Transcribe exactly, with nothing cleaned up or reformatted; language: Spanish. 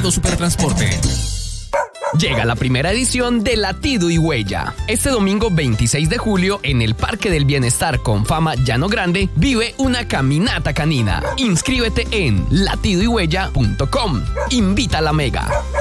Vigilado Supertransporte. Llega la primera edición de Latido y Huella. Este domingo veintiséis de julio, en el Parque del Bienestar con Fama Llano Grande, vive una caminata canina. Inscríbete en latido y huella punto com. Invita a la Mega.